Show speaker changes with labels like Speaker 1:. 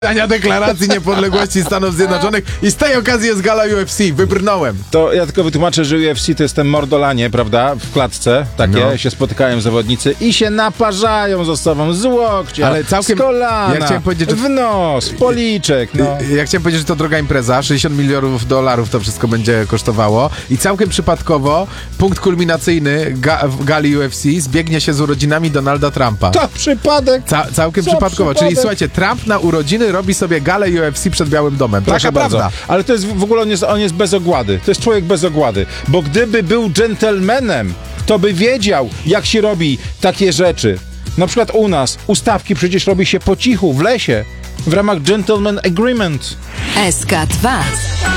Speaker 1: Deklaracji Niepodległości Stanów Zjednoczonych i z tej okazji jest gala UFC. Wybrnąłem.
Speaker 2: To ja tylko wytłumaczę, że UFC to jest ten mordolanie, prawda? W klatce takie się spotykają zawodnicy i się naparzają ze sobą z łokcia,
Speaker 1: ale całkiem,
Speaker 2: z kolana,
Speaker 1: ja chciałem powiedzieć, że
Speaker 2: w nos, policzek. No.
Speaker 1: Ja chciałem powiedzieć, że to droga impreza. $60 milionów to wszystko będzie kosztowało i całkiem przypadkowo punkt kulminacyjny w gali UFC zbiegnie się z urodzinami Donalda Trumpa.
Speaker 2: To przypadek.
Speaker 1: Całkiem przypadkowo. Czyli słuchajcie, Trump na urodziny robi sobie galę UFC przed Białym Domem.
Speaker 2: Proszę bardzo. Prawda. Ale to jest w ogóle on jest bez ogłady. To jest człowiek bez ogłady. Bo gdyby był dżentelmenem, to by wiedział, jak się robi takie rzeczy. Na przykład u nas ustawki przecież robi się po cichu, w lesie, w ramach gentleman agreement.
Speaker 3: SK2